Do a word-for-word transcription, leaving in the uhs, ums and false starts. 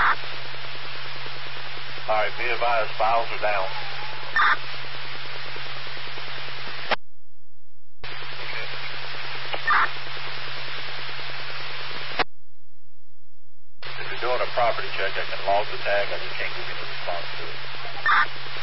All right, be advised, files are down. If you're doing a property check, I can log the tag. I just can't give you any response to it.